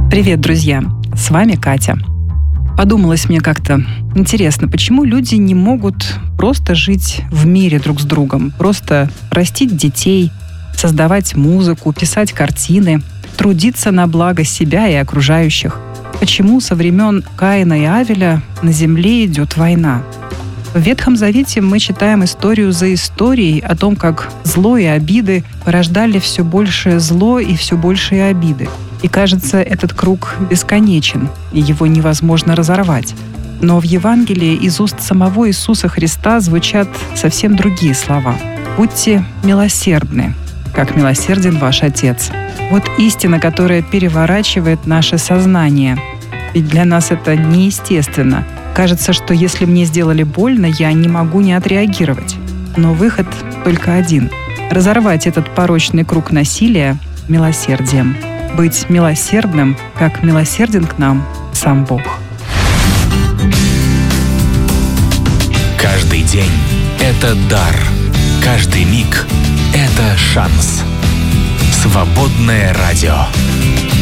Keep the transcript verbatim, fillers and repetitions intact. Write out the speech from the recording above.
Привет, друзья! С вами Катя. Подумалось мне как-то, интересно, почему люди не могут просто жить в мире друг с другом, просто растить детей, создавать музыку, писать картины, трудиться на благо себя и окружающих? Почему со времен Каина и Авеля на земле идет война? В Ветхом Завете мы читаем историю за историей о том, как зло и обиды порождали все большее зло и все большие обиды. И кажется, этот круг бесконечен, и его невозможно разорвать. Но в Евангелии из уст самого Иисуса Христа звучат совсем другие слова. «Будьте милосердны, как милосерден ваш Отец». Вот истина, которая переворачивает наше сознание. Ведь для нас это неестественно. Кажется, что если мне сделали больно, я не могу не отреагировать. Но выход только один – разорвать этот порочный круг насилия милосердием. Быть милосердным, как милосерден к нам сам Бог. Каждый день – это дар. Каждый миг – это шанс. Свободное радио.